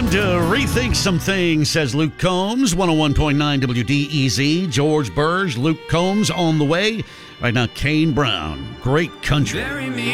to rethink some things, says Luke Combs, 101.9 WDEZ. George Burge, Luke Combs on the way. Right now, Kane Brown. Great country.